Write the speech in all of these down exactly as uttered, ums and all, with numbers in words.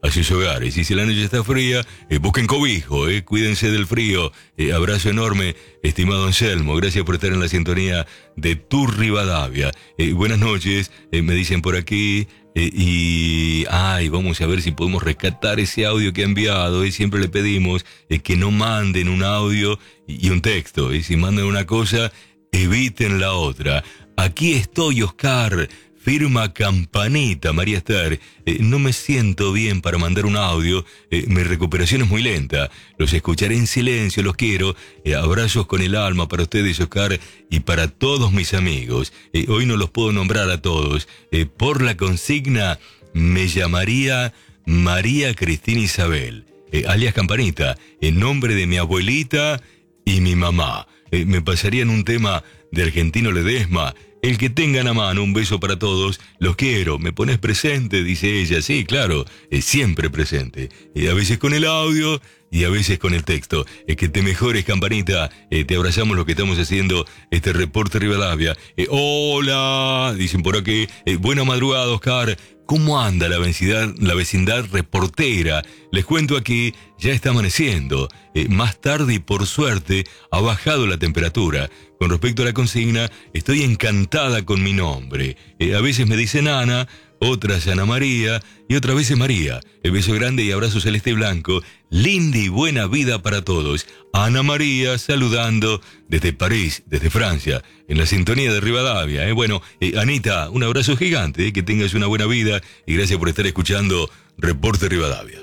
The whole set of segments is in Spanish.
a sus hogares. Y si la noche está fría, eh, busquen cobijo, eh, cuídense del frío. Eh, abrazo enorme, estimado Anselmo. Gracias por estar en la sintonía de Tu Rivadavia. Eh, buenas noches, eh, me dicen por aquí. Eh, y, ay, vamos a ver si podemos rescatar ese audio que ha enviado. Eh. Siempre le pedimos eh, que no manden un audio y, y un texto. Eh. Si mandan una cosa, eviten la otra. Aquí estoy, Oscar. Firma Campanita, María Esther. Eh, no me siento bien para mandar un audio. Eh, mi recuperación es muy lenta. Los escucharé en silencio, los quiero. Eh, abrazos con el alma para ustedes, Oscar, y para todos mis amigos. Eh, hoy no los puedo nombrar a todos. Eh, por la consigna, me llamaría María Cristina Isabel, eh, alias Campanita, en nombre de mi abuelita y mi mamá. Eh, me pasarían un tema de Argentino Ledesma. El que tengan a mano, un beso para todos, los quiero, me pones presente, dice ella. Sí, claro, es siempre presente. Y a veces con el audio y a veces con el texto. Es que te mejores, Campanita. Eh, te abrazamos lo que estamos haciendo, este reporte Rivadavia. Eh, hola, dicen por aquí. Eh, buena madrugada, Oscar. ¿Cómo anda la vecindad, la vecindad reportera? Les cuento aquí, ya está amaneciendo. Eh, más tarde y por suerte ha bajado la temperatura. Con respecto a la consigna, estoy encantada con mi nombre. Eh, a veces me dicen Ana, otras Ana María y otras veces María. El beso grande y abrazo celeste y blanco. Linda y buena vida para todos. Ana María saludando desde París, desde Francia, en la sintonía de Rivadavia. Eh. Bueno, eh, Anita, un abrazo gigante, eh, que tengas una buena vida y gracias por estar escuchando Reporte Rivadavia.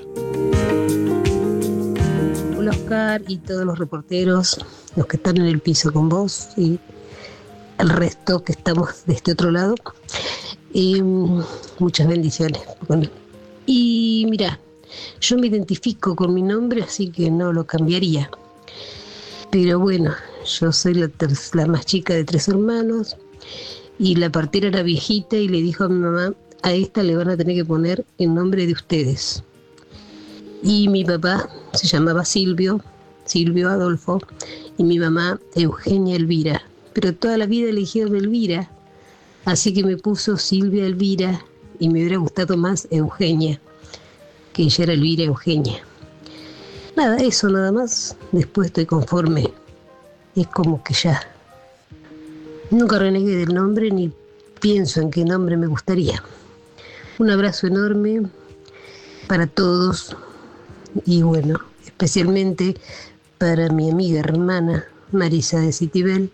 Hola, Oscar, y todos los reporteros, los que están en el piso con vos y el resto que estamos de este otro lado. Y muchas bendiciones. Bueno, y mira, yo me identifico con mi nombre, así que no lo cambiaría. Pero bueno, yo soy la, ter- la más chica de tres hermanos y la partera era viejita y le dijo a mi mamá, a esta le van a tener que poner el nombre de ustedes. Y mi papá se llamaba Silvio, Silvio Adolfo, y mi mamá Eugenia Elvira. Pero toda la vida eligieron Elvira, así que me puso Silvia Elvira y me hubiera gustado más Eugenia, que ella era Elvira Eugenia. Nada, eso nada más. Después estoy conforme. Es como que ya nunca renegué del nombre ni pienso en qué nombre me gustaría. Un abrazo enorme para todos y bueno, especialmente para mi amiga hermana Marisa de Citibel.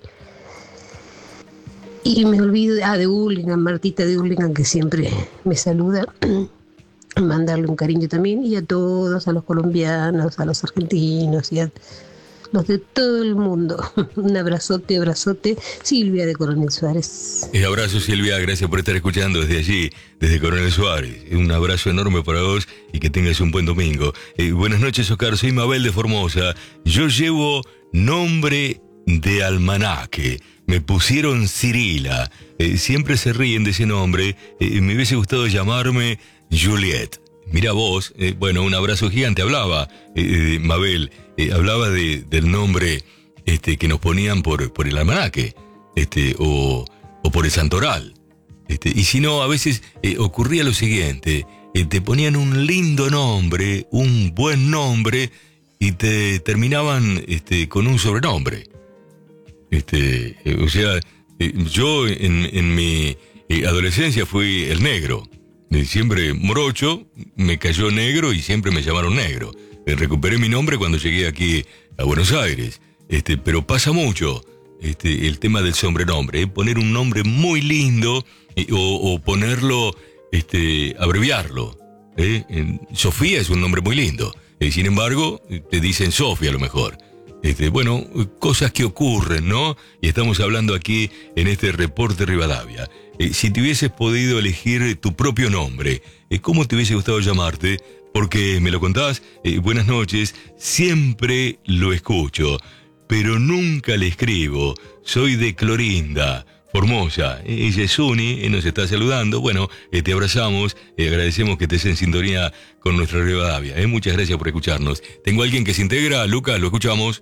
Y me olvido, ah, de Hurlingham, Martita de Hurlingham, que siempre me saluda. Mandarle un cariño también, y a todos, a los colombianos, a los argentinos y a los de todo el mundo. Un abrazote, abrazote. Silvia de Coronel Suárez. Un abrazo, Silvia, gracias por estar escuchando desde allí, desde Coronel Suárez. Un abrazo enorme para vos y que tengas un buen domingo. Eh, buenas noches, Oscar, soy Mabel de Formosa. Yo llevo nombre de almanaque. Me pusieron Cirila. Eh, siempre se ríen de ese nombre. Eh, me hubiese gustado llamarme Juliet. Mira vos, eh, bueno, un abrazo gigante. Hablaba, eh, Mabel, eh, hablaba de, del nombre este, que nos ponían por, por el almanaque, este, o, o por el santoral. Este, y si no, a veces eh, ocurría lo siguiente, eh, te ponían un lindo nombre, un buen nombre, y te terminaban este, con un sobrenombre. Este, eh, o sea, eh, yo en, en mi eh, adolescencia fui el negro. Eh, siempre morocho, me cayó negro y siempre me llamaron negro. Eh, recuperé mi nombre cuando llegué aquí a Buenos Aires. Este, pero pasa mucho este, el tema del sobrenombre. Eh, poner un nombre muy lindo eh, o, o ponerlo, este, abreviarlo. Eh. En, Sofía es un nombre muy lindo. Eh, sin embargo, te dicen Sofía a lo mejor. Este, bueno, cosas que ocurren, ¿no? Y estamos hablando aquí en este reporte Rivadavia. Eh, si te hubieses podido elegir tu propio nombre, eh, ¿cómo te hubiese gustado llamarte? Porque me lo contás, eh, buenas noches, siempre lo escucho, pero nunca le escribo. Soy de Clorinda, Formosa. Eh, ella es Uni, eh, nos está saludando. Bueno, eh, te abrazamos, eh, agradecemos que estés en sintonía con nuestra Rivadavia. Eh. Muchas gracias por escucharnos. Tengo a alguien que se integra, Lucas, lo escuchamos.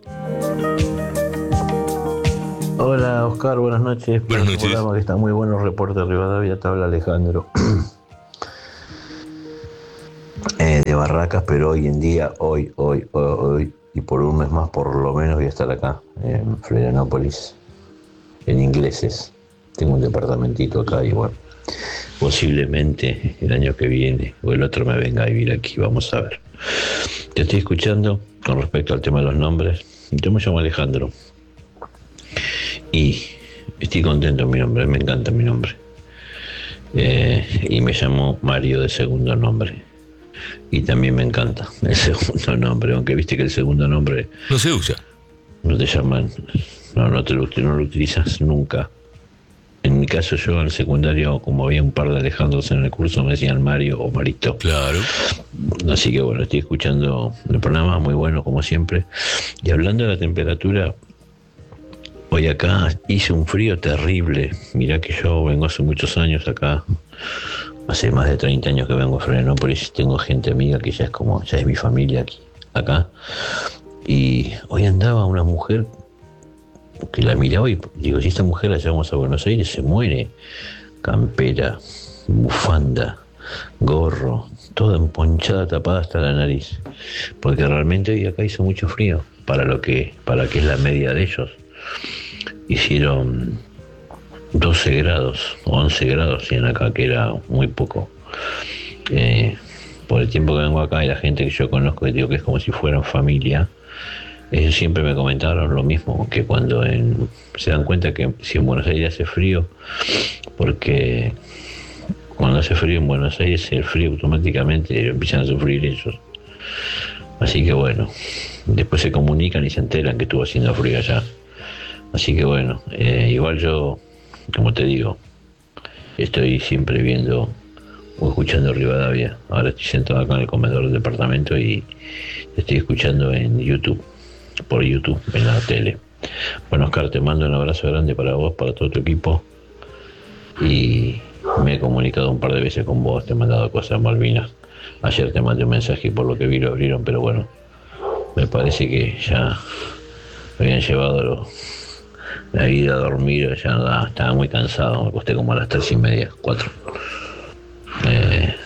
Hola, Oscar, buenas noches. Buenas noches. Que está muy bueno el reporte de Rivadavia, te habla Alejandro. eh, de Barracas, pero hoy en día, hoy, hoy, hoy, hoy, y por un mes más por lo menos voy a estar acá, en Florianópolis, en Ingleses. Tengo un departamentito acá y bueno, posiblemente el año que viene o el otro me venga a vivir aquí, vamos a ver. Te estoy escuchando con respecto al tema de los nombres. Yo me llamo Alejandro y estoy contento en mi nombre, me encanta mi nombre. Eh, y me llamo Mario de segundo nombre. Y también me encanta el segundo nombre, aunque viste que el segundo nombre no se usa. No te llaman, no, no, te lo, no lo utilizas nunca. En mi caso, yo en el secundario, como había un par de Alejandros en el curso, me decían Mario o Marito. Claro. Así que bueno, estoy escuchando el programa, muy bueno como siempre. Y hablando de la temperatura, hoy acá hizo un frío terrible. Mirá que yo vengo hace muchos años acá, hace más de treinta años que vengo a Florianópolis. Tengo gente amiga que ya es como, ya es mi familia aquí, acá. Y hoy andaba una mujer que la miraba y digo, si esta mujer la llevamos a Buenos Aires se muere. Campera, bufanda, gorro, toda emponchada, tapada hasta la nariz, porque realmente hoy acá hizo mucho frío para lo que, para que es la media de ellos. Hicieron doce grados, once grados en acá, que era muy poco. Eh, por el tiempo que vengo acá y la gente que yo conozco, digo que es como si fueran familia. Ellos siempre me comentaron lo mismo, que cuando en, se dan cuenta que si en Buenos Aires hace frío, porque cuando hace frío en Buenos Aires, el frío automáticamente empiezan a sufrir ellos. Así que bueno, después se comunican y se enteran que estuvo haciendo frío allá. Así que bueno, eh, igual yo, como te digo, estoy siempre viendo o escuchando Rivadavia. Ahora estoy sentado acá en el comedor del departamento y estoy escuchando en YouTube. Por YouTube, en la tele. Bueno, Oscar, te mando un abrazo grande para vos, para todo tu equipo, y me he comunicado un par de veces con vos, te he mandado cosas, Malvinas. Ayer te mandé un mensaje y por lo que vi lo abrieron, pero bueno, me parece que ya me habían llevado lo, la vida a dormir, ya no, estaba muy cansado, me acosté como a las tres y media, cuatro. Eh,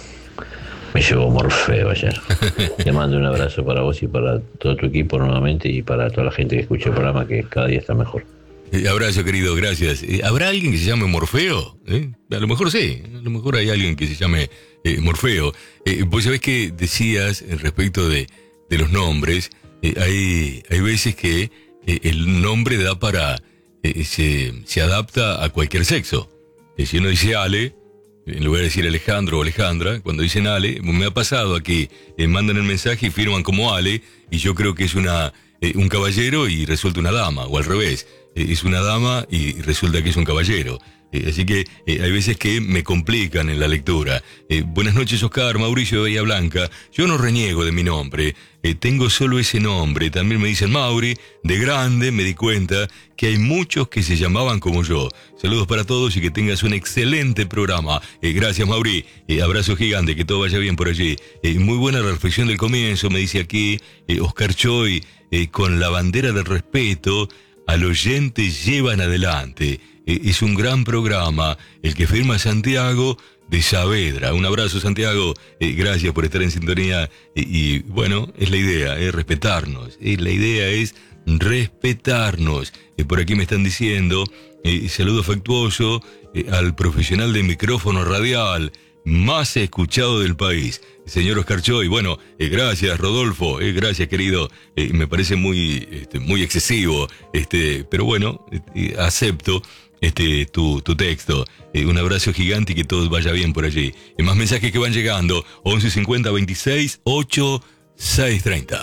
Me llevó Morfeo ayer. Te mando un abrazo para vos y para todo tu equipo nuevamente y para toda la gente que escucha el programa, que cada día está mejor. Eh, abrazo, querido, gracias. Eh, ¿Habrá alguien que se llame Morfeo? ¿Eh? A lo mejor sí, a lo mejor hay alguien que se llame eh, Morfeo. Eh, vos sabés que decías respecto de, de los nombres, eh, hay, hay veces que eh, el nombre da para, eh, se, se adapta a cualquier sexo. Eh, si uno dice Ale, en lugar de decir Alejandro o Alejandra, cuando dicen Ale, me ha pasado aquí, eh, mandan el mensaje y firman como Ale, y yo creo que es una eh, un caballero y resulta una dama, o al revés, eh, es una dama y resulta que es un caballero. Eh, así que eh, hay veces que me complican en la lectura. Eh, buenas noches, Oscar, Mauricio de Bahía Blanca. Yo no reniego de mi nombre, eh, tengo solo ese nombre. También me dicen Mauri. De grande me di cuenta que hay muchos que se llamaban como yo. Saludos para todos y que tengas un excelente programa. Eh, gracias, Mauri. Eh, abrazo gigante, que todo vaya bien por allí. Eh, muy buena la reflexión del comienzo, me dice aquí eh, Oscar Choy, eh, con la bandera del respeto al oyente llevan adelante. Es un gran programa, el que firma Santiago de Saavedra. Un abrazo, Santiago, eh, gracias por estar en sintonía. Eh, y bueno, es la idea, es respetarnos. Eh, la idea es respetarnos. Eh, por aquí me están diciendo, eh, saludo afectuoso eh, al profesional de micrófono radial más escuchado del país, señor Oscar Choy. Bueno, eh, gracias, Rodolfo, eh, gracias, querido. Eh, me parece muy, este, muy excesivo, este, pero bueno, eh, acepto este tu, tu texto. Eh, un abrazo gigante y que todo vaya bien por allí. Y más mensajes que van llegando, once cincuenta veintiséis ocho seis treinta.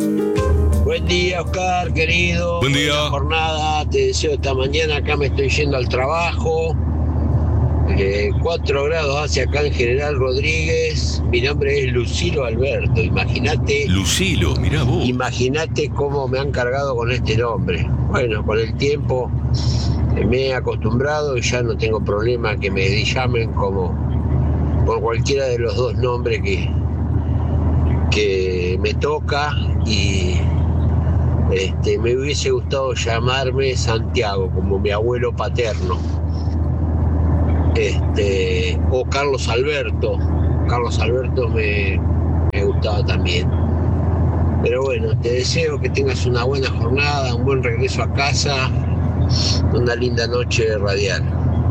Buen día, Oscar, querido. Buen día. Buena jornada, te deseo esta mañana. Acá me estoy yendo al trabajo. Eh, cuatro grados hacia acá en General Rodríguez. Mi nombre es Lucilo Alberto. Imagínate. Lucilo, mirá vos. Imagínate cómo me han cargado con este nombre. Bueno, con el tiempo eh, me he acostumbrado y ya no tengo problema que me llamen como por cualquiera de los dos nombres que, que me toca. Y este, me hubiese gustado llamarme Santiago, como mi abuelo paterno. Este, o Carlos Alberto, Carlos Alberto me, me gustaba también. Pero bueno, te deseo que tengas una buena jornada, un buen regreso a casa, una linda noche radial.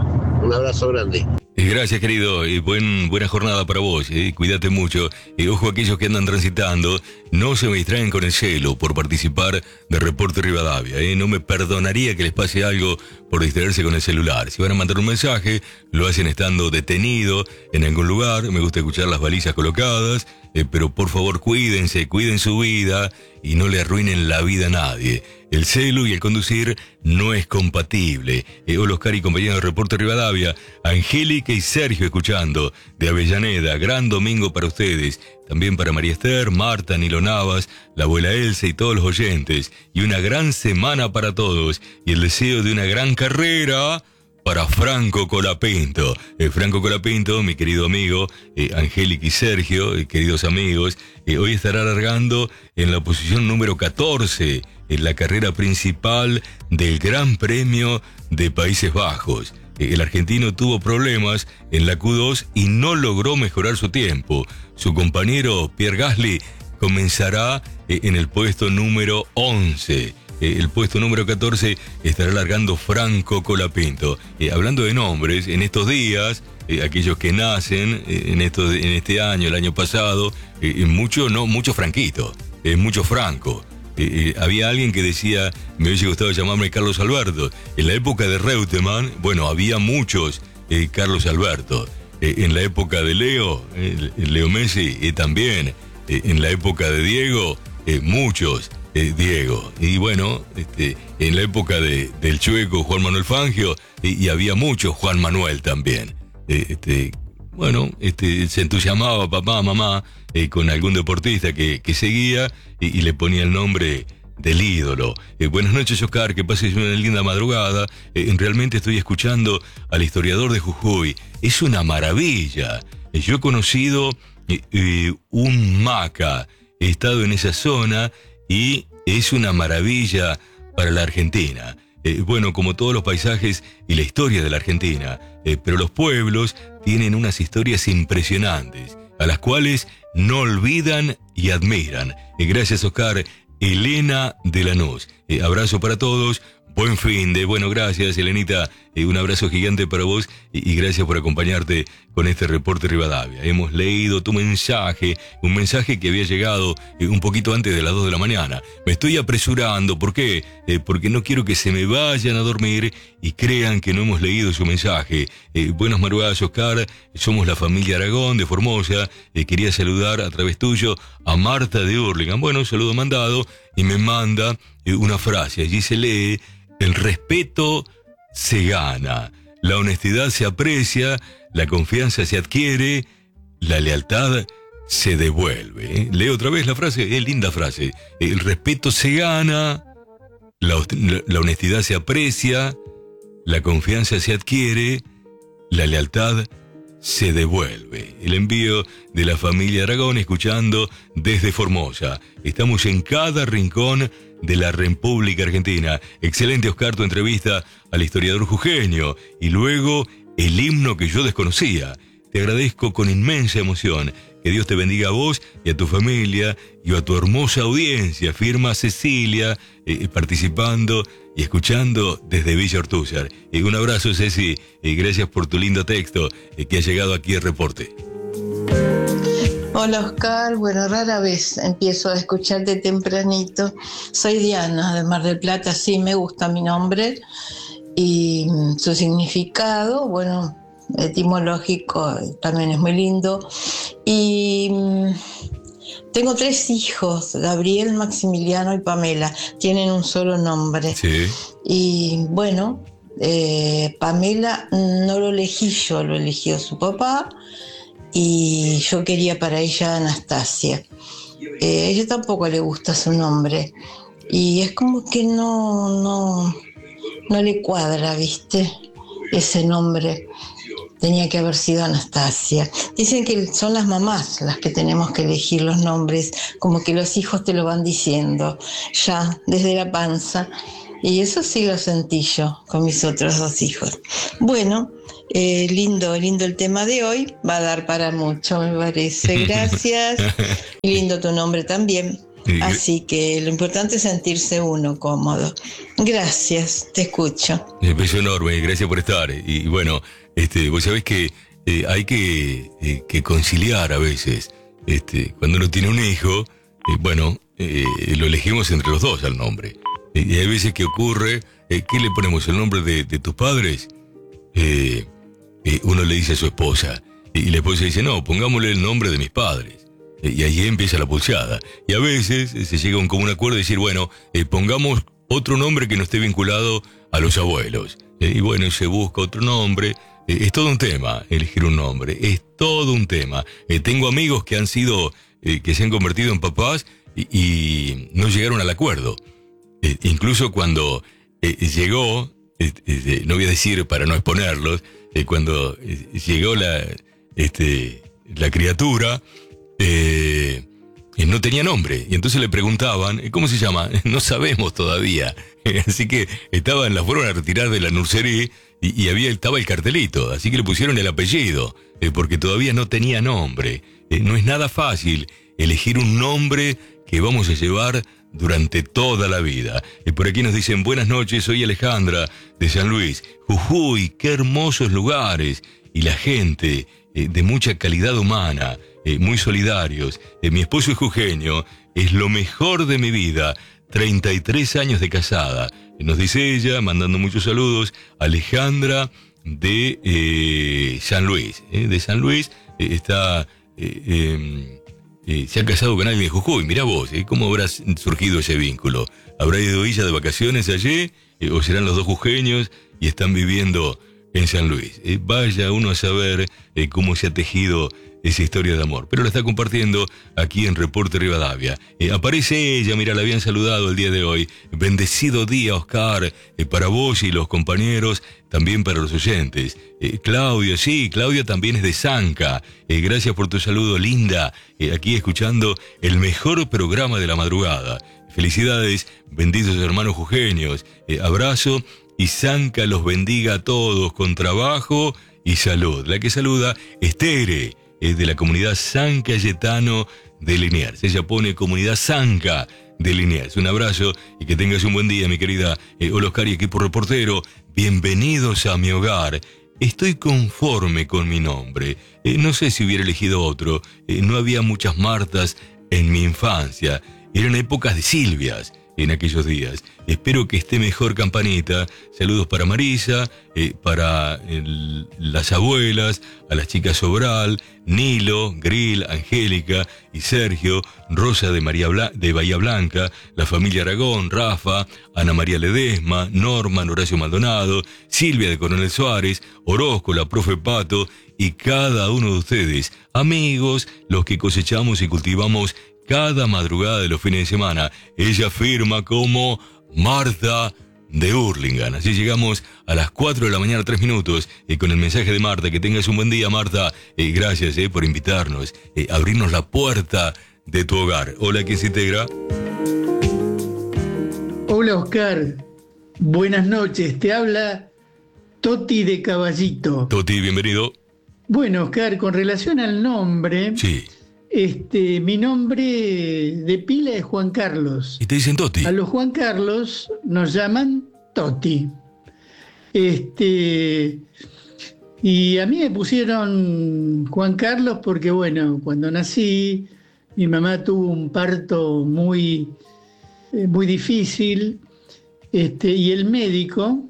Un abrazo grande. Gracias, querido, y buen, buena jornada para vos, eh. Cuídate mucho, y ojo a aquellos que andan transitando, no se me distraen con el celo por participar de Reporte Rivadavia, eh. No me perdonaría que les pase algo por distraerse con el celular. Si van a mandar un mensaje, lo hacen estando detenido en algún lugar. Me gusta escuchar las balizas colocadas, eh, pero por favor cuídense, cuiden su vida y no le arruinen la vida a nadie. El celu y el conducir no es compatible. Eh, hola Oscar y compañero de Reporte Rivadavia, Angélica y Sergio escuchando, de Avellaneda, gran domingo para ustedes, también para María Esther, Marta, Nilo Navas, la abuela Elsa y todos los oyentes, y una gran semana para todos, y el deseo de una gran carrera para Franco Colapinto. Eh, Franco Colapinto, mi querido amigo, eh, Angélica y Sergio, eh, queridos amigos, eh, hoy estará largando en la posición número catorce en la carrera principal del Gran Premio de Países Bajos. Eh, el argentino tuvo problemas en la Q dos y no logró mejorar su tiempo. Su compañero Pierre Gasly comenzará eh, en el puesto número once. Eh, el puesto número catorce estará largando Franco Colapinto. Eh, hablando de nombres, en estos días, eh, aquellos que nacen eh, en, esto, en este año, el año pasado, eh, mucho, no, mucho Franquito, eh, mucho Franco. Eh, eh, había alguien que decía, me hubiese gustado llamarme Carlos Alberto. En la época de Reutemann, bueno, había muchos eh, Carlos Alberto. Eh, en la época de Leo, eh, Leo Messi eh, también. Eh, en la época de Diego, eh, muchos. Eh, Diego, y bueno, este, en la época de, del Chueco Juan Manuel Fangio, y, y había mucho Juan Manuel también. Eh, este, bueno, este, se entusiasmaba papá, mamá, eh, con algún deportista que, que seguía y, y le ponía el nombre del ídolo. Eh, buenas noches, Oscar, que pases una linda madrugada. Eh, realmente estoy escuchando al historiador de Jujuy. Es una maravilla. Eh, yo he conocido eh, eh, un Maca, he estado en esa zona y es una maravilla para la Argentina. Eh, bueno, como todos los paisajes y la historia de la Argentina, eh, pero los pueblos tienen unas historias impresionantes, a las cuales no olvidan y admiran. Eh, gracias, Oscar. Elena de Lanús. Eh, abrazo para todos. Buen fin de, bueno, gracias, Elenita, eh, un abrazo gigante para vos y, y gracias por acompañarte con este Reporte Rivadavia. Hemos leído tu mensaje, un mensaje que había llegado eh, un poquito antes de las dos de la mañana. Me estoy apresurando, ¿por qué? Eh, porque no quiero que se me vayan a dormir y crean que no hemos leído su mensaje. Eh, buenas madrugadas, Oscar, somos la familia Aragón de Formosa, eh, quería saludar a través tuyo a Marta de Hurlingham. Bueno, un saludo mandado y me manda eh, una frase, allí se lee: el respeto se gana, la honestidad se aprecia, la confianza se adquiere, la lealtad se devuelve. Leo otra vez la frase, es linda frase. El respeto se gana, la, la honestidad se aprecia, la confianza se adquiere, la lealtad se devuelve. El envío de la familia Aragón escuchando desde Formosa. Estamos en cada rincón de la República Argentina. Excelente, Oscar, tu entrevista al historiador jujeño y luego el himno que yo desconocía. Te agradezco con inmensa emoción. Que Dios te bendiga a vos y a tu familia y a tu hermosa audiencia. Firma Cecilia, eh, participando y escuchando desde Villa Ortúzar. Eh, un abrazo, Ceci, y eh, gracias por tu lindo texto eh, que ha llegado aquí al reporte. Hola, Oscar, bueno, rara vez empiezo a escucharte tempranito. Soy Diana de Mar del Plata, sí, me gusta mi nombre y su significado, bueno, etimológico también es muy lindo. Y tengo tres hijos, Gabriel, Maximiliano y Pamela, tienen un solo nombre. Sí. Y bueno, eh, Pamela no lo elegí yo, lo eligió su papá. Y yo quería para ella Anastasia. Eh, a ella tampoco le gusta su nombre. Y es como que no, no, no le cuadra, ¿viste? Ese nombre. Tenía que haber sido Anastasia. Dicen que son las mamás las que tenemos que elegir los nombres, como que los hijos te lo van diciendo, ya desde la panza. Y eso sí lo sentí yo con mis otros dos hijos. Bueno, eh, lindo, lindo el tema de hoy. Va a dar para mucho, me parece. Gracias. Lindo tu nombre también. Así que lo importante es sentirse uno cómodo. Gracias, te escucho. Un beso enorme, gracias por estar. Y, y bueno, este, vos sabés que eh, hay que, eh, que conciliar a veces. Este, cuando uno tiene un hijo, eh, bueno, eh, lo elegimos entre los dos al nombre. Eh, y hay veces que ocurre, eh, ¿qué le ponemos? ¿El nombre de, de tus padres? Eh, eh, uno le dice a su esposa, y, y la esposa dice, no, pongámosle el nombre de mis padres. Eh, y ahí empieza la pulseada. Y a veces eh, se llega a un común acuerdo de decir, bueno, eh, pongamos otro nombre que no esté vinculado a los abuelos. Eh, y bueno, se busca otro nombre. Eh, es todo un tema elegir un nombre, es todo un tema. Eh, tengo amigos que han sido, eh, que se han convertido en papás y, y no llegaron al acuerdo. Eh, incluso cuando eh, llegó, eh, eh, no voy a decir para no exponerlos, eh, cuando eh, llegó la, este, la criatura, eh, eh, no tenía nombre. Y entonces le preguntaban, ¿cómo se llama? No sabemos todavía. Así que estaban, la fueron a retirar de la nursería y, y había, estaba el cartelito. Así que le pusieron el apellido, eh, porque todavía no tenía nombre. Eh, no es nada fácil elegir un nombre que vamos a llevar durante toda la vida. Y por aquí nos dicen, buenas noches, soy Alejandra de San Luis. Jujuy, qué hermosos lugares. Y la gente eh, de mucha calidad humana, eh, muy solidarios. Eh, mi esposo es jujeño, es lo mejor de mi vida. treinta y tres años de casada. Eh, nos dice ella, mandando muchos saludos, Alejandra de eh, San Luis. Eh, de San Luis eh, está... Eh, eh, Eh, se ha casado con alguien de Jujuy. Mirá vos, eh, ¿cómo habrá surgido ese vínculo? ¿Habrá ido ella de vacaciones allí? Eh, ¿O serán los dos jujeños y están viviendo en San Luis? Eh, vaya uno a saber eh, cómo se ha tejido esa historia de amor. Pero la está compartiendo aquí en Reporte Rivadavia. Eh, aparece ella, mira, la habían saludado el día de hoy. Bendecido día, Oscar, eh, para vos y los compañeros, también para los oyentes. Eh, Claudia, sí, Claudia también es de Zanca. Eh, gracias por tu saludo, linda. Eh, aquí escuchando el mejor programa de la madrugada. Felicidades, benditos hermanos jujeños. Eh, abrazo y Zanca los bendiga a todos con trabajo y salud. La que saluda es Tere, es de la comunidad San Cayetano de Liniers. Ella pone comunidad Zanca de Liniers. Un abrazo y que tengas un buen día, mi querida eh, hola Oscar y equipo reportero. Bienvenidos a mi hogar. Estoy conforme con mi nombre. Eh, no sé si hubiera elegido otro. Eh, no había muchas Martas en mi infancia. Eran épocas de Silvias en aquellos días. Espero que esté mejor, Campanita. Saludos para Marisa, eh, para el, las abuelas, a las chicas Sobral, Nilo, Grill, Angélica y Sergio, Rosa de, María Bla- de Bahía Blanca, la familia Aragón, Rafa, Ana María Ledesma, Norman, Horacio Maldonado, Silvia de Coronel Suárez, Orozco, la profe Pato y cada uno de ustedes, amigos, los que cosechamos y cultivamos cada madrugada de los fines de semana. Ella firma como Marta de Hurlingham. Así llegamos a las cuatro de la mañana, tres minutos, eh, con el mensaje de Marta. Que tengas un buen día, Marta. Eh, gracias eh, por invitarnos, eh, abrirnos la puerta de tu hogar. Hola, ¿quién se integra? Hola, Oscar. Buenas noches. Te habla Toti de Caballito. Toti, bienvenido. Bueno, Oscar, con relación al nombre... Sí. Este, mi nombre de pila es Juan Carlos. ¿Y te dicen Toti? A los Juan Carlos nos llaman Toti. Este, y a mí me pusieron Juan Carlos porque, bueno, cuando nací, mi mamá tuvo un parto muy, eh, muy difícil, este, y el médico,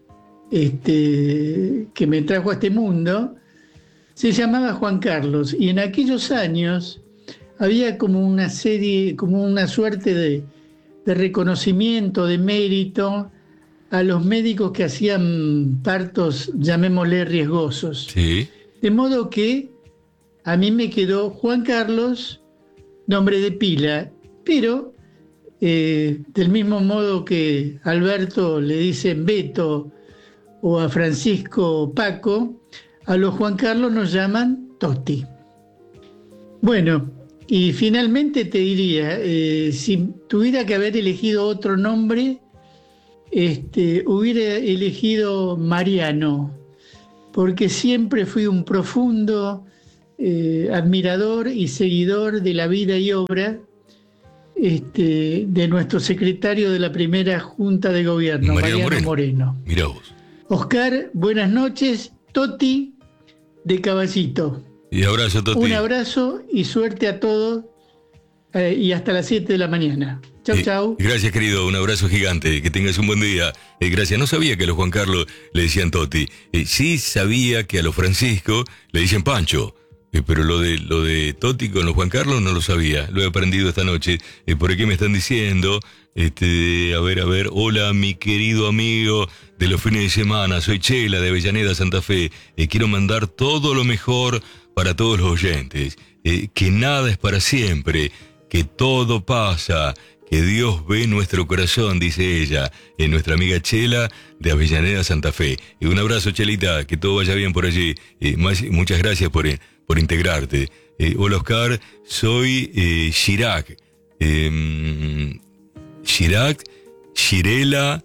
este, que me trajo a este mundo, se llamaba Juan Carlos, y en aquellos años había como una serie, como una suerte de, de reconocimiento, de mérito a los médicos que hacían partos, llamémosle, riesgosos. Sí. De modo que a mí me quedó Juan Carlos, nombre de pila, pero eh, del mismo modo que a Alberto le dicen Beto o a Francisco Paco, a los Juan Carlos nos llaman Toti. Bueno, y finalmente te diría, eh, si tuviera que haber elegido otro nombre, este, hubiera elegido Mariano, porque siempre fui un profundo eh, admirador y seguidor de la vida y obra este, de nuestro secretario de la primera Junta de Gobierno, Mariano Mariano Moreno. Moreno. Mirá vos. Oscar, buenas noches. Toti de Caballito. Y abrazo, Toti. Un abrazo y suerte a todos eh, y hasta las siete de la mañana. Chau, Eh, chau. Gracias, querido. Un abrazo gigante. Que tengas un buen día. Eh, gracias. No sabía que a los Juan Carlos le decían Toti. Eh, sí sabía que a los Francisco le dicen Pancho. Eh, pero lo de lo de Toti con los Juan Carlos no lo sabía. Lo he aprendido esta noche. Eh, ¿Por qué me están diciendo? Este, a ver, a ver. Hola, mi querido amigo de los fines de semana. Soy Chela de Avellaneda, Santa Fe. Eh, quiero mandar todo lo mejor para todos los oyentes. Eh, que nada es para siempre. Que todo pasa. Que Dios ve nuestro corazón, dice ella, en nuestra amiga Chela de Avellaneda, Santa Fe. Y un abrazo, Chelita, que todo vaya bien por allí. Eh, más, muchas gracias por, por integrarte. Eh, hola, Oscar, soy eh, Chirac. Eh, Chirac, Chirela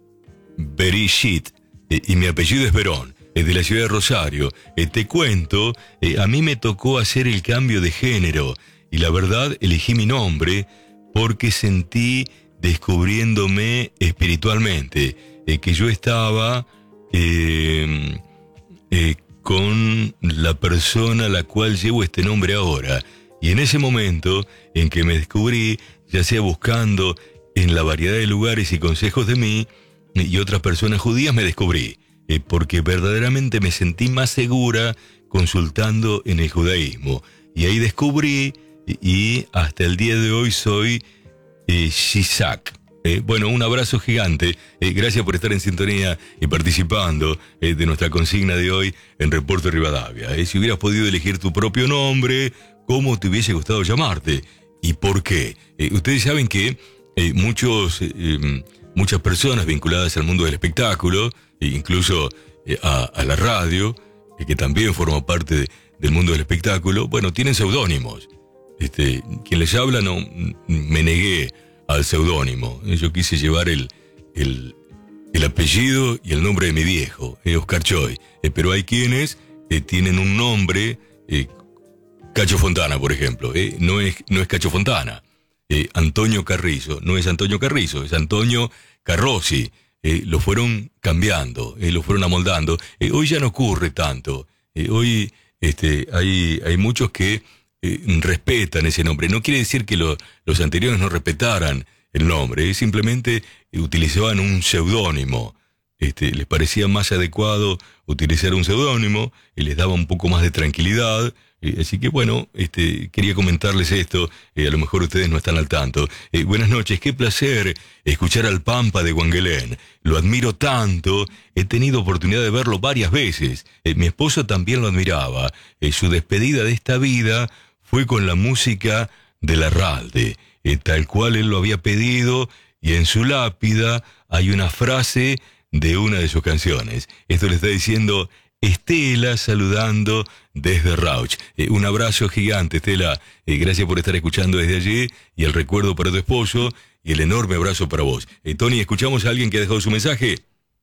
Berishit. Eh, y mi apellido es Verón, es de la ciudad de Rosario. Eh, te cuento, eh, a mí me tocó hacer el cambio de género. Y la verdad, elegí mi nombre porque sentí descubriéndome espiritualmente, eh, que yo estaba eh, eh, con la persona a la cual llevo este nombre ahora. Y en ese momento en que me descubrí, ya sea buscando en la variedad de lugares y consejos de mí y otras personas judías, me descubrí, eh, porque verdaderamente me sentí más segura consultando en el judaísmo. Y ahí descubrí, y hasta el día de hoy soy eh, Shisak. Eh, bueno, un abrazo gigante. Eh, gracias por estar en sintonía y participando eh, de nuestra consigna de hoy en Reporte Rivadavia. Eh, si hubieras podido elegir tu propio nombre, ¿cómo te hubiese gustado llamarte? ¿Y por qué? Eh, ustedes saben que eh, muchos, eh, muchas personas vinculadas al mundo del espectáculo, e incluso eh, a, a la radio, eh, que también forma parte de, del mundo del espectáculo, bueno, tienen seudónimos. Este, quien les habla, no me negué al seudónimo. Yo quise llevar el, el, el apellido y el nombre de mi viejo, eh, Oscar Choy. Eh, pero hay quienes eh, tienen un nombre, eh, Cacho Fontana, por ejemplo. Eh, no, es, no es Cacho Fontana. Eh, Antonio Carrizo, no es Antonio Carrizo, es Antonio Carrozzi. Eh, lo fueron cambiando, eh, lo fueron amoldando. Eh, hoy ya no ocurre tanto. Eh, hoy este, hay, hay muchos que respetan ese nombre. No quiere decir que lo, los anteriores no respetaran el nombre, simplemente utilizaban un seudónimo. Este, les parecía más adecuado utilizar un seudónimo y les daba un poco más de tranquilidad. Eh, así que bueno, este, quería comentarles esto. Eh, a lo mejor ustedes no están al tanto. Eh, buenas noches, qué placer escuchar al Pampa de Guanguelén. Lo admiro tanto, he tenido oportunidad de verlo varias veces. Eh, mi esposo también lo admiraba. Eh, su despedida de esta vida fue con la música de Larralde, eh, tal cual él lo había pedido, y en su lápida hay una frase de una de sus canciones. Esto le está diciendo Estela, saludando desde Rauch. Eh, un abrazo gigante, Estela. Eh, gracias por estar escuchando desde allí, y el recuerdo para tu esposo, y el enorme abrazo para vos. Eh, Tony, ¿escuchamos a alguien que ha dejado su mensaje?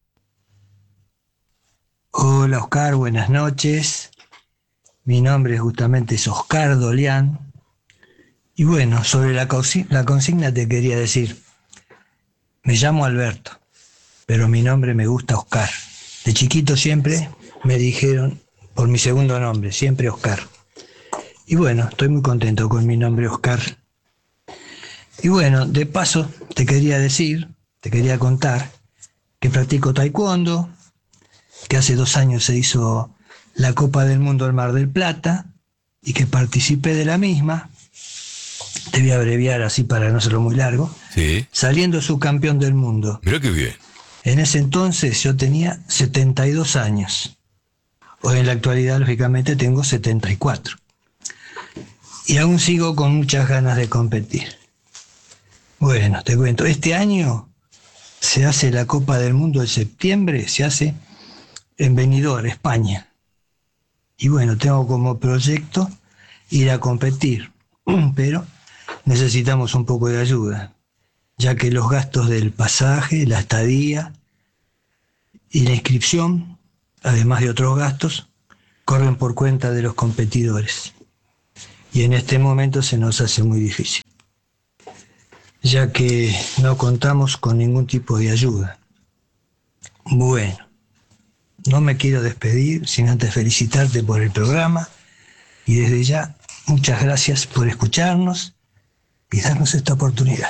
Hola, Oscar, buenas noches. Mi nombre justamente es Oscar Dolián. Y bueno, sobre la, consigna, la consigna te quería decir, me llamo Alberto, pero mi nombre me gusta Oscar. De chiquito siempre me dijeron por mi segundo nombre, siempre Oscar. Y bueno, estoy muy contento con mi nombre Oscar. Y bueno, de paso te quería decir, te quería contar que practico taekwondo, que hace dos años se hizo la Copa del Mundo del Mar del Plata y que participé de la misma. Te voy a abreviar así para no hacerlo muy largo. Sí. Saliendo subcampeón del mundo. Mirá qué bien. En ese entonces yo tenía setenta y dos años. Hoy en la actualidad, lógicamente, tengo setenta y cuatro. Y aún sigo con muchas ganas de competir. Bueno, te cuento, este año se hace la Copa del Mundo de septiembre, se hace en Benidorm, España. Y bueno, tengo como proyecto ir a competir, pero necesitamos un poco de ayuda, ya que los gastos del pasaje, la estadía y la inscripción, además de otros gastos, corren por cuenta de los competidores. Y en este momento se nos hace muy difícil, ya que no contamos con ningún tipo de ayuda. Bueno, no me quiero despedir sin antes felicitarte por el programa y desde ya muchas gracias por escucharnos y darnos esta oportunidad.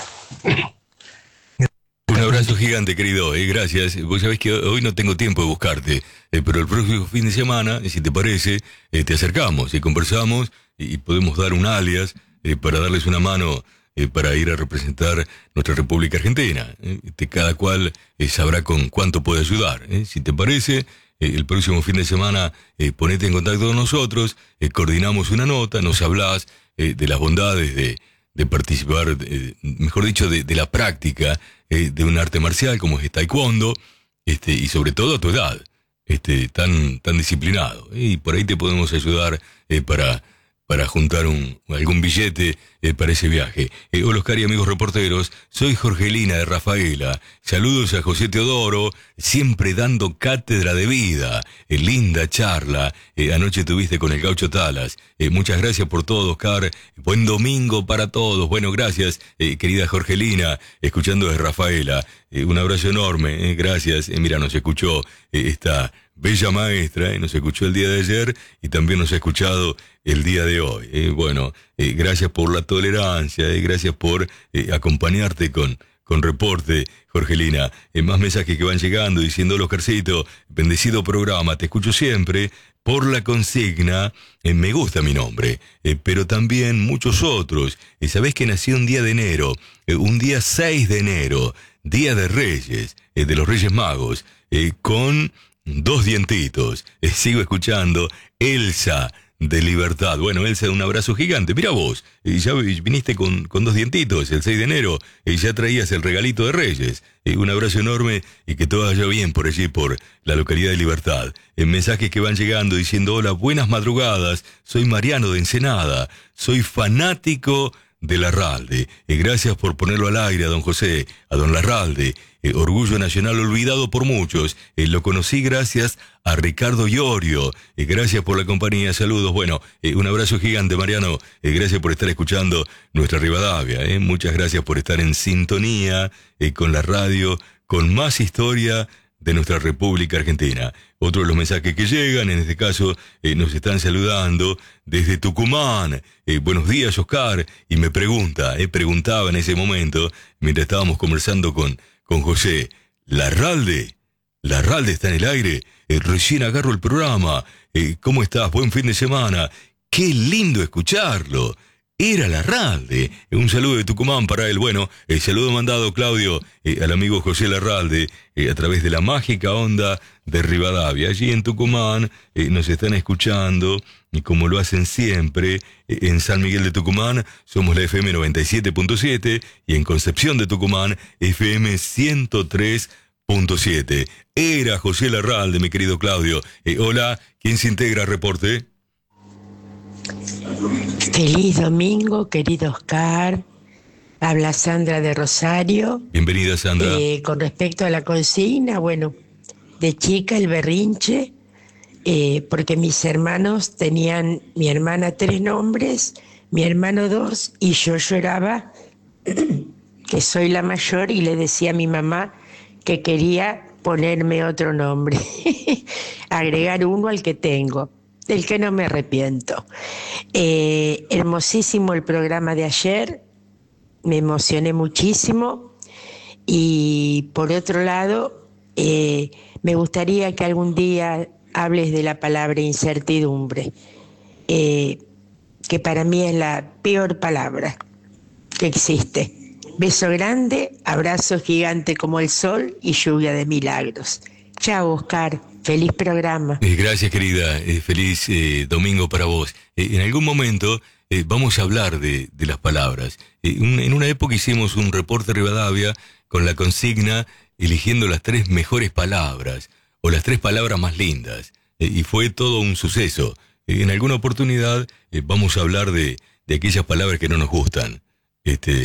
Un abrazo gigante, querido, eh, gracias. Vos sabés que hoy no tengo tiempo de buscarte, eh, pero el próximo fin de semana, si te parece, eh, te acercamos y conversamos y podemos dar un alias eh, para darles una mano eh, para ir a representar nuestra República Argentina. Eh, este, cada cual eh, sabrá con cuánto puede ayudar. Eh. Si te parece, eh, el próximo fin de semana eh, ponete en contacto con nosotros, eh, coordinamos una nota, nos hablás eh, de las bondades de, de participar, eh, mejor dicho, de, de la práctica eh, de un arte marcial como es el taekwondo, este, y sobre todo a tu edad, este, tan, tan disciplinado. Eh, y por ahí te podemos ayudar eh, para... para juntar un, algún billete eh, para ese viaje. Eh, hola Oscar y amigos reporteros, soy Jorgelina de Rafaela. Saludos a José Teodoro, siempre dando cátedra de vida. Eh, linda charla, eh, anoche tuviste con el Gaucho Talas. Eh, muchas gracias por todo, Oscar. Buen domingo para todos. Bueno, gracias, eh, querida Jorgelina, escuchando desde Rafaela. Eh, un abrazo enorme, eh, gracias. Eh, mira, nos escuchó eh, esta bella maestra, eh, nos escuchó el día de ayer y también nos ha escuchado el día de hoy. Eh, bueno, eh, gracias por la tolerancia, eh, gracias por eh, acompañarte con, con reporte, Jorgelina. Eh, más mensajes que van llegando diciendo, Oscarcito, bendecido programa, te escucho siempre por la consigna, eh, me gusta mi nombre, eh, pero también muchos otros. Eh, Sabés que nací un día de enero, eh, un día seis de enero, Día de Reyes, eh, de los Reyes Magos, eh, con dos dientitos. Eh, sigo escuchando Elsa de Libertad. Bueno, Elsa, un abrazo gigante. Mira vos, eh, ya viniste con, con dos dientitos el seis de enero y eh, ya traías el regalito de Reyes. Eh, un abrazo enorme y que todo vaya bien por allí, por la localidad de Libertad. En mensajes que van llegando diciendo, hola, buenas madrugadas, soy Mariano de Ensenada, soy fanático de Larralde. Eh, gracias por ponerlo al aire a don José, a don Larralde. Eh, orgullo nacional olvidado por muchos. Eh, lo conocí gracias a Ricardo Iorio. Eh, gracias por la compañía. Saludos. Bueno, eh, un abrazo gigante, Mariano. Eh, gracias por estar escuchando nuestra Rivadavia. Eh. Muchas gracias por estar en sintonía eh, con la radio, con más historia de nuestra República Argentina. Otro de los mensajes que llegan, en este caso, eh, nos están saludando desde Tucumán. Eh, buenos días, Oscar. Y me pregunta, eh, preguntaba en ese momento, mientras estábamos conversando con, con José, ¿Larralde? ¿Larralde está en el aire? Eh, recién agarro el programa. Eh, ¿Cómo estás? Buen fin de semana. ¡Qué lindo escucharlo! Era Larralde. Un saludo de Tucumán para él. Bueno, el saludo mandado, Claudio, eh, al amigo José Larralde, eh, a través de la mágica onda de Rivadavia. Allí en Tucumán eh, nos están escuchando, y como lo hacen siempre, eh, en San Miguel de Tucumán somos la F M noventa y siete punto siete y en Concepción de Tucumán F M ciento tres punto siete. Era José Larralde, mi querido Claudio. Eh, hola, ¿quién se integra al reporte? Feliz domingo, querido Oscar. Habla Sandra de Rosario. Bienvenida, Sandra. Eh, con respecto a la consigna, bueno, de chica el berrinche, eh, porque mis hermanos tenían, mi hermana tres nombres, mi hermano dos, y yo lloraba que soy la mayor y le decía a mi mamá que quería ponerme otro nombre, agregar uno al que tengo. Del que no me arrepiento. Eh, hermosísimo el programa de ayer, me emocioné muchísimo y por otro lado, eh, me gustaría que algún día hables de la palabra incertidumbre, eh, que para mí es la peor palabra que existe. Beso grande, abrazo gigante como el sol y lluvia de milagros. Chao, Oscar. Feliz programa. Eh, gracias, querida. Eh, feliz eh, domingo para vos. Eh, en algún momento eh, vamos a hablar de, de las palabras. Eh, un, en una época hicimos un reporte Rivadavia con la consigna eligiendo las tres mejores palabras o las tres palabras más lindas. Eh, y fue todo un suceso. Eh, en alguna oportunidad eh, vamos a hablar de, de aquellas palabras que no nos gustan. Este,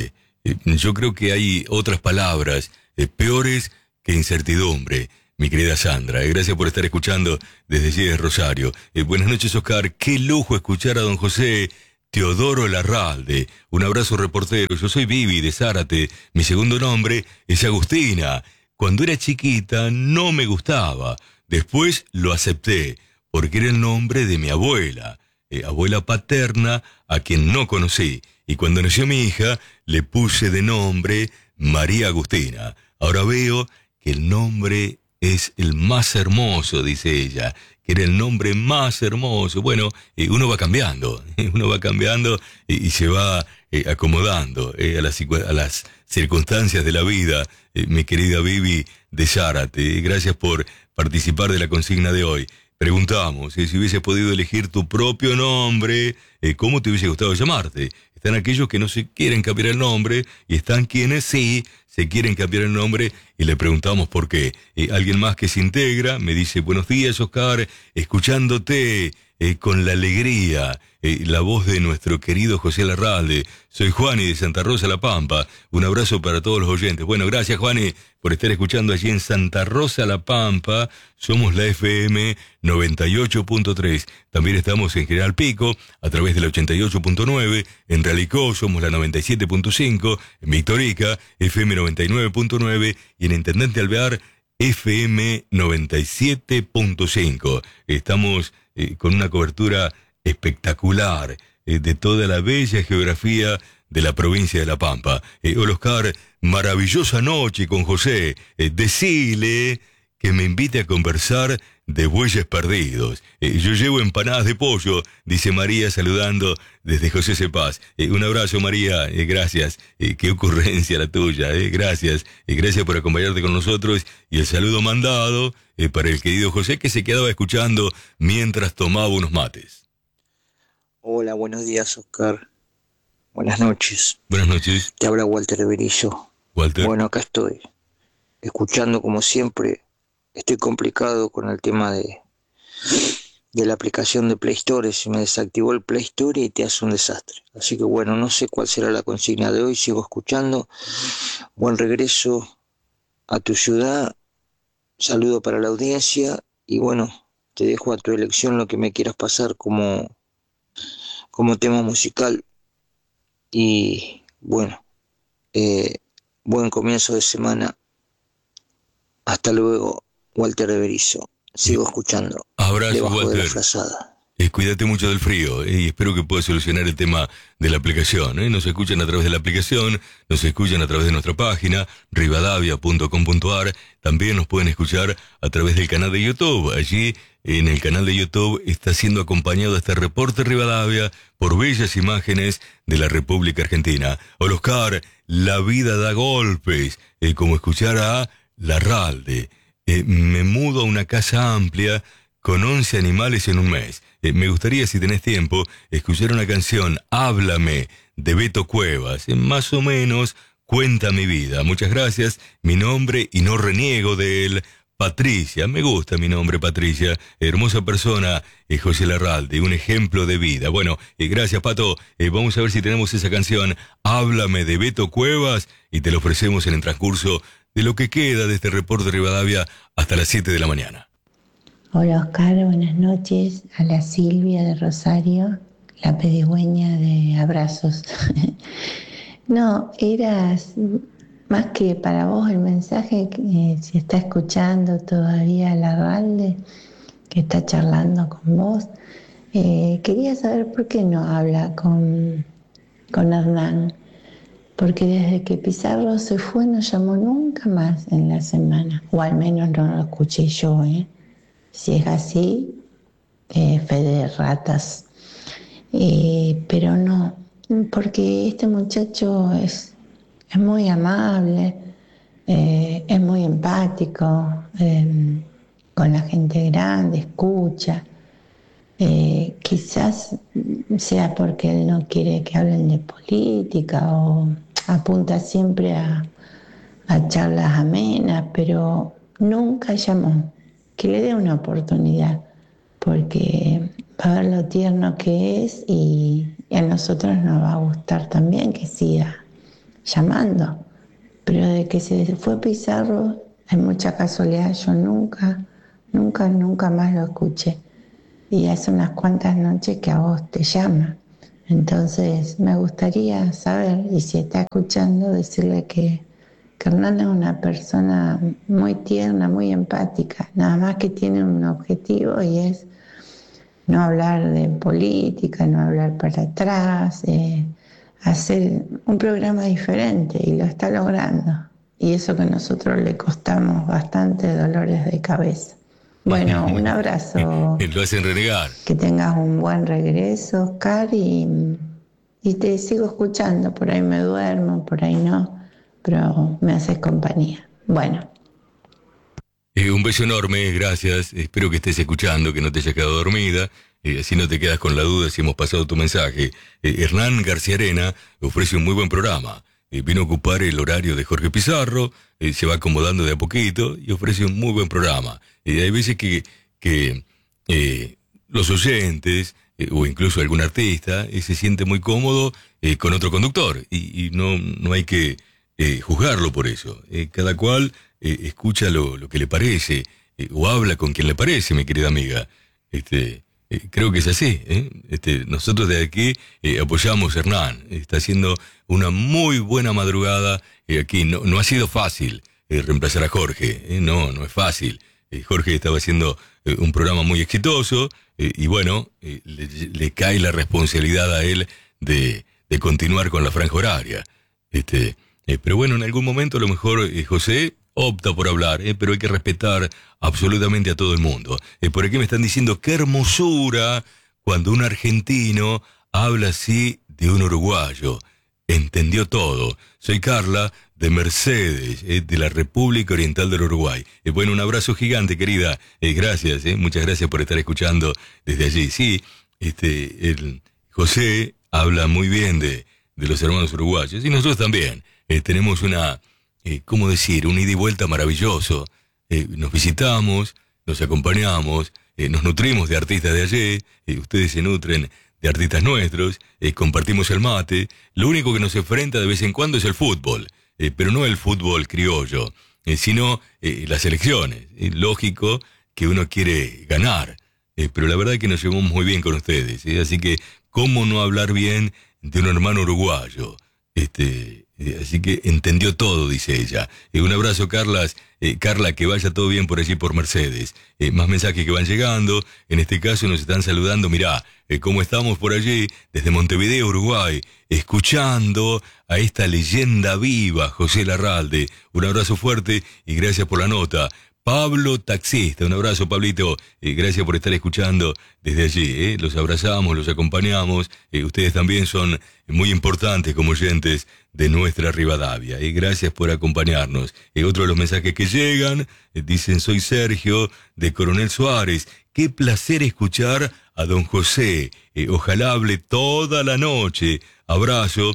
Eh, yo creo que hay otras palabras eh, peores que incertidumbre. Mi querida Sandra, eh, gracias por estar escuchando desde allí de Rosario. Eh, buenas noches, Oscar. Qué lujo escuchar a don José Teodoro Larralde. Un abrazo, reportero. Yo soy Vivi de Zárate. Mi segundo nombre es Agustina. Cuando era chiquita no me gustaba. Después lo acepté, porque era el nombre de mi abuela, eh, abuela paterna, a quien no conocí. Y cuando nació mi hija, le puse de nombre María Agustina. Ahora veo que el nombre es el más hermoso, dice ella, que era el nombre más hermoso. Bueno, eh, uno va cambiando, eh, uno va cambiando eh, y se va eh, acomodando eh, a, las, a las circunstancias de la vida. Eh, mi querida Vivi de Zárate, eh, gracias por participar de la consigna de hoy. Preguntamos, eh, si hubieses podido elegir tu propio nombre, eh, ¿cómo te hubiese gustado llamarte? Están aquellos que no se quieren cambiar el nombre y están quienes sí se quieren cambiar el nombre y le preguntamos por qué. Eh, alguien más que se integra me dice, buenos días, Oscar, escuchándote eh, con la alegría, eh, la voz de nuestro querido José Larralde. Soy Juani de Santa Rosa La Pampa. Un abrazo para todos los oyentes. Bueno, gracias, Juani, por estar escuchando allí en Santa Rosa La Pampa. Somos la F M noventa y ocho punto tres. También estamos en General Pico a través del ochenta y ocho punto nueve. En Realicó somos la noventa y siete punto cinco. En Victorica, F M noventa y nueve punto nueve. Y en Intendente Alvear, F M noventa y siete punto cinco. Estamos eh, con una cobertura espectacular eh, de toda la bella geografía de la provincia de La Pampa. Eh, hola, Oscar, maravillosa noche con José. Eh, decile que me invite a conversar de bueyes perdidos. Eh, yo llevo empanadas de pollo, dice María saludando desde José Cepaz. Eh, un abrazo, María, eh, gracias. Eh, qué ocurrencia la tuya, eh, gracias. Eh, gracias por acompañarte con nosotros. Y el saludo mandado eh, para el querido José, que se quedaba escuchando mientras tomaba unos mates. Hola, buenos días, Oscar. Buenas noches. Buenas noches. Te habla Walter Berizo. Walter. Bueno, acá estoy, escuchando como siempre. Estoy complicado con el tema de, de la aplicación de Play Store. Se me desactivó el Play Store y te hace un desastre. Así que bueno, no sé cuál será la consigna de hoy. Sigo escuchando. Buen regreso a tu ciudad. Saludo para la audiencia. Y bueno, te dejo a tu elección lo que me quieras pasar como, como tema musical. Y bueno, eh, buen comienzo de semana. Hasta luego, Walter de Berizo. Sigo escuchando. Abrazo, debajo Walter. de la frazada. Eh, cuídate mucho del frío eh, y espero que puedas solucionar el tema de la aplicación. Eh. Nos escuchan a través de la aplicación, nos escuchan a través de nuestra página, rivadavia punto com punto a r. También nos pueden escuchar a través del canal de YouTube. Allí, en el canal de YouTube, está siendo acompañado este reporte Rivadavia por bellas imágenes de la República Argentina. Hola, Oscar, la vida da golpes, eh, como escuchar a Larralde. Eh, me mudo a una casa amplia con once animales en un mes. Eh, me gustaría, si tenés tiempo, escuchar una canción, Háblame, de Beto Cuevas. Eh, más o menos cuenta mi vida. Muchas gracias. Mi nombre, y no reniego de él, Patricia. Me gusta mi nombre, Patricia. Hermosa persona, eh, José Larralde. Un ejemplo de vida. Bueno, eh, gracias, Pato. Eh, vamos a ver si tenemos esa canción, Háblame, de Beto Cuevas, y te lo ofrecemos en el transcurso de lo que queda de este reporte de Rivadavia hasta las siete de la mañana. Hola, Oscar, buenas noches. A la Silvia de Rosario, la pedigüeña de abrazos. No, eras más que para vos el mensaje, eh, si está escuchando todavía Larralde, que está charlando con vos. Eh, quería saber por qué no habla con, con Hernán. Porque desde que Pizarro se fue no llamó nunca más en la semana, o al menos no lo escuché yo, ¿eh? Si es así, eh, fe de ratas. Eh, pero no, porque este muchacho es, es muy amable, eh, es muy empático, eh, con la gente grande, escucha. Eh, quizás sea porque él no quiere que hablen de política o apunta siempre a, a charlas amenas, pero nunca llamó. Que le dé una oportunidad, porque va a ver lo tierno que es y, y a nosotros nos va a gustar también que siga llamando. Pero de que se fue Pizarro, hay mucha casualidad, yo nunca, nunca, nunca más lo escuché. Y hace unas cuantas noches que a vos te llama. Entonces me gustaría saber, y si está escuchando, decirle que, que Hernán es una persona muy tierna, muy empática, nada más que tiene un objetivo y es no hablar de política, no hablar para atrás, eh, hacer un programa diferente, y lo está logrando. Y eso que a nosotros le costamos bastante dolores de cabeza. Bueno, un abrazo. Lo hacen renegar. Que tengas un buen regreso, Oscar, y, y te sigo escuchando. Por ahí me duermo, por ahí no, pero me haces compañía. Bueno. Eh, un beso enorme, gracias. Espero que estés escuchando, que no te hayas quedado dormida. Eh, así no te quedas con la duda si hemos pasado tu mensaje. Eh, Hernán García Arena ofrece un muy buen programa. Eh, vino a ocupar el horario de Jorge Pizarro, eh, se va acomodando de a poquito y ofrece un muy buen programa. Eh, hay veces que, que eh, los oyentes eh, o incluso algún artista eh, se siente muy cómodo eh, con otro conductor y, y no, no hay que eh, juzgarlo por eso. Eh, cada cual eh, escucha lo, lo que le parece eh, o habla con quien le parece, mi querida amiga. Este... Eh, creo que es así, ¿eh? Este, nosotros de aquí eh, apoyamos a Hernán, está haciendo una muy buena madrugada eh, aquí, no, no ha sido fácil eh, reemplazar a Jorge, eh, no, no es fácil, eh, Jorge estaba haciendo eh, un programa muy exitoso eh, y bueno, eh, le, le cae la responsabilidad a él de, de continuar con la franja horaria, este, eh, pero bueno, en algún momento a lo mejor eh, José opta por hablar, eh, pero hay que respetar absolutamente a todo el mundo. Eh, por aquí me están diciendo, qué hermosura cuando un argentino habla así de un uruguayo. Entendió todo. Soy Carla de Mercedes, eh, de la República Oriental del Uruguay. Eh, bueno, un abrazo gigante, querida. Eh, gracias, eh, muchas gracias por estar escuchando desde allí. Sí, este, el José habla muy bien de, de los hermanos uruguayos y nosotros también. Eh, tenemos una... Eh, ¿cómo decir? Un ida y vuelta maravilloso. Eh, nos visitamos, nos acompañamos, eh, nos nutrimos de artistas de allí, eh, ustedes se nutren de artistas nuestros, eh, compartimos el mate. Lo único que nos enfrenta de vez en cuando es el fútbol, eh, pero no el fútbol criollo, eh, sino eh, las elecciones. Es lógico que uno quiere ganar, eh, pero la verdad es que nos llevamos muy bien con ustedes, eh, así que, ¿cómo no hablar bien de un hermano uruguayo? Este... Así que entendió todo, dice ella. Eh, un abrazo, Carlas. Eh, Carla, que vaya todo bien por allí por Mercedes. Eh, más mensajes que van llegando. En este caso nos están saludando. Mirá, eh, cómo estamos por allí, desde Montevideo, Uruguay, escuchando a esta leyenda viva, José Larralde. Un abrazo fuerte y gracias por la nota. Pablo Taxista, un abrazo, Pablito, eh, gracias por estar escuchando desde allí, eh. Los abrazamos, los acompañamos, eh, ustedes también son muy importantes como oyentes de nuestra Rivadavia, y eh. gracias por acompañarnos. Eh, otro de los mensajes que llegan, eh, dicen, soy Sergio de Coronel Suárez, qué placer escuchar a don José, eh, ojalá hable toda la noche, abrazo,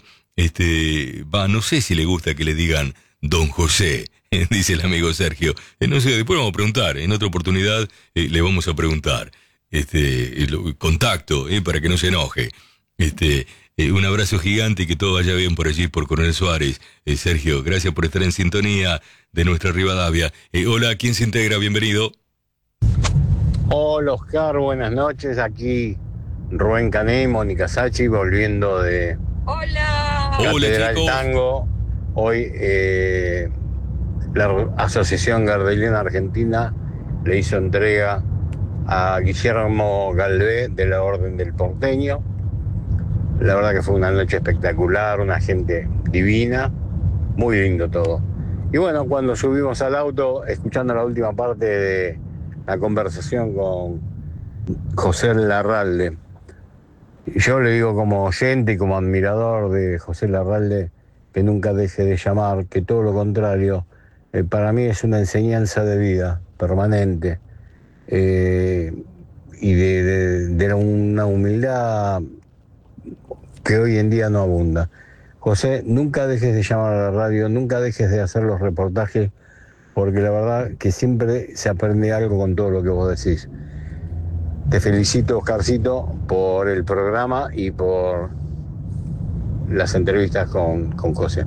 este, va, no sé si le gusta que le digan don José, dice el amigo Sergio. Eh, no sé, después vamos a preguntar. En otra oportunidad eh, le vamos a preguntar. Este, el contacto, eh, para que no se enoje. Este, eh, un abrazo gigante y que todo vaya bien por allí, por Coronel Suárez. Eh, Sergio, gracias por estar en sintonía de nuestra Rivadavia. Eh, hola, ¿quién se integra? Bienvenido. Hola, Oscar, buenas noches. Aquí Rubén Cané, Mónica Sachi, volviendo de... Hola. Catedral Hola, Tango. Hoy... Eh, la Asociación Gardeliana Argentina le hizo entrega a Guillermo Galvé de la Orden del Porteño. La verdad que fue una noche espectacular, una gente divina, muy lindo todo. Y bueno, cuando subimos al auto, escuchando la última parte de la conversación con José Larralde, yo le digo como oyente y como admirador de José Larralde que nunca deje de llamar, que todo lo contrario, Eh, para mí es una enseñanza de vida permanente eh, y de, de, de una humildad que hoy en día no abunda. José, nunca dejes de llamar a la radio, nunca dejes de hacer los reportajes, porque la verdad que siempre se aprende algo con todo lo que vos decís. Te felicito, Oscarcito, por el programa y por las entrevistas con, con José.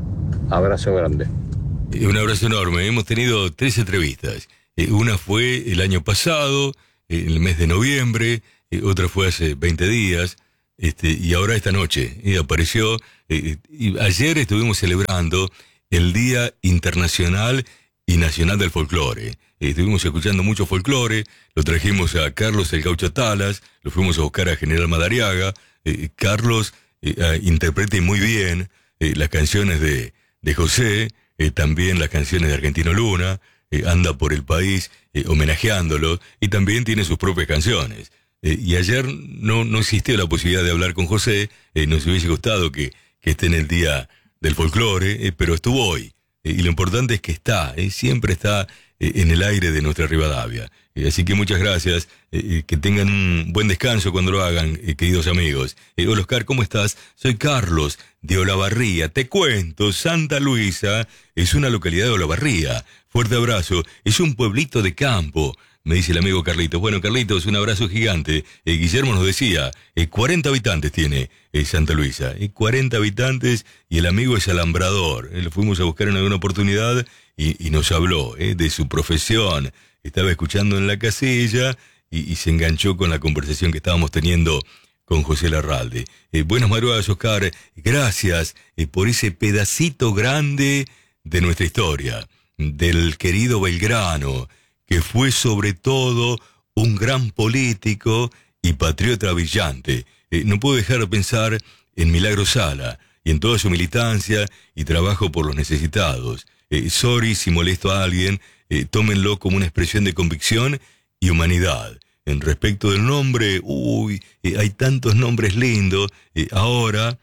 Abrazo grande. Un abrazo enorme. Hemos tenido tres entrevistas. Una fue el año pasado, en el mes de noviembre, otra fue hace veinte días, este, y ahora esta noche. Y apareció, eh, y ayer estuvimos celebrando el Día Internacional y Nacional del Folclore. Eh, estuvimos escuchando mucho folclore, lo trajimos a Carlos el Gaucho Talas, lo fuimos a buscar a General Madariaga. Eh, Carlos eh, interpreta muy bien eh, las canciones de, de José, eh, también las canciones de Argentino Luna, eh, anda por el país eh, homenajeándolo, y también tiene sus propias canciones. Eh, y ayer no, no existió la posibilidad de hablar con José, eh, nos hubiese gustado que, que esté en el Día del Folclore, eh, pero estuvo hoy. Eh, y lo importante es que está, eh, siempre está eh, en el aire de nuestra Rivadavia. Eh, así que muchas gracias, eh, que tengan un buen descanso cuando lo hagan, eh, queridos amigos. Eh, hola Oscar, ¿cómo estás? Soy Carlos de Olavarría. Te cuento, Santa Luisa es una localidad de Olavarría. Fuerte abrazo, es un pueblito de campo, me dice el amigo Carlitos. Bueno, Carlitos, un abrazo gigante. Eh, Guillermo nos decía, eh, cuarenta habitantes tiene eh, Santa Luisa. Eh, cuarenta habitantes y el amigo es alambrador. Eh, lo fuimos a buscar en alguna oportunidad y, y nos habló eh, de su profesión. Estaba escuchando en la casilla y, y se enganchó con la conversación que estábamos teniendo con José Larralde. Eh, buenas madrugadas, Oscar. Gracias eh, por ese pedacito grande de nuestra historia, del querido Belgrano, que fue sobre todo un gran político y patriota brillante. Eh, no puedo dejar de pensar en Milagro Sala y en toda su militancia y trabajo por los necesitados. Eh, sorry si molesto a alguien, eh, tómenlo como una expresión de convicción y humanidad. En respecto del nombre, uy, eh, hay tantos nombres lindos. Eh, ahora,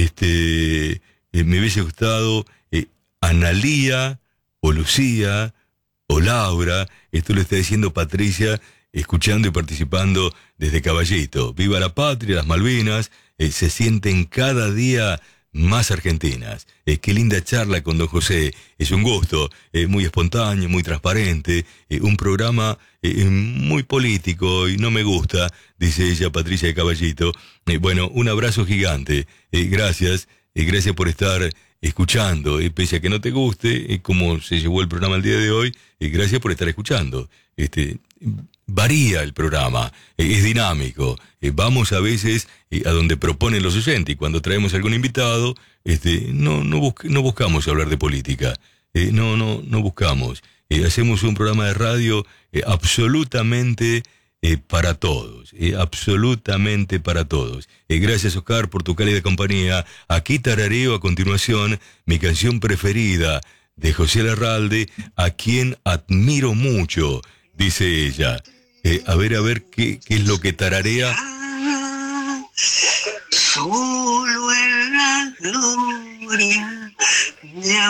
este, eh, me hubiese gustado eh, Analía o Lucía o Laura. Esto lo está diciendo Patricia, escuchando y participando desde Caballito. Viva la patria, las Malvinas, eh, se sienten cada día más argentinas. Eh, qué linda charla con don José. Es un gusto, eh, muy espontáneo, muy transparente, eh, un programa eh, muy político y no me gusta, dice ella, Patricia de Caballito. Eh, bueno, un abrazo gigante. Eh, gracias, eh, gracias por estar escuchando, eh, pese a que no te guste, eh, como se llevó el programa el día de hoy, eh, gracias por estar escuchando. Este, varía el programa, eh, es dinámico, eh, vamos a veces eh, a donde proponen los oyentes, y cuando traemos algún invitado, este, no, no, bus- no buscamos hablar de política, eh, no, no, no buscamos, eh, hacemos un programa de radio eh, absolutamente Eh, para todos, eh, absolutamente para todos. Eh, gracias, Oscar, por tu cálida compañía. Aquí tarareo a continuación mi canción preferida de José Larralde, a quien admiro mucho, dice ella. Eh, a ver, a ver, ¿qué, qué es lo que tararea? Solo en la gloria de